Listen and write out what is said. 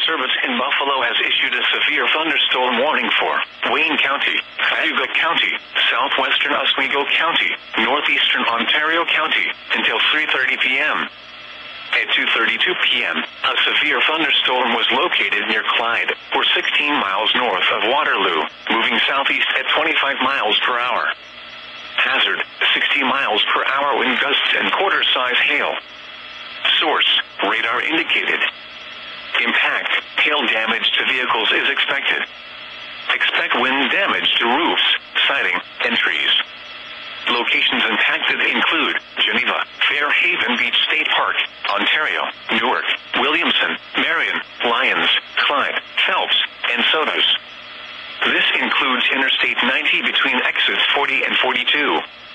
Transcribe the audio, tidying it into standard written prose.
Service in Buffalo has issued a severe thunderstorm warning for Wayne County, Cayuga County, southwestern Oswego County, northeastern Ontario County, until 3:30 p.m. At 2:32 p.m., a severe thunderstorm was located near Clyde, or 16 miles north of Waterloo, moving southeast at 25 miles per hour. Hazard, 60 miles per hour wind gusts and quarter-size hail. Source, radar indicated. Impact, hail damage to vehicles is expected. Expect wind damage to roofs, siding, and trees. Locations impacted include Geneva, Fairhaven Beach State Park, Ontario, Newark, Williamson, Marion, Lyons, Clyde, Phelps, and Sodas. This includes Interstate 90 between exits 40 and 42.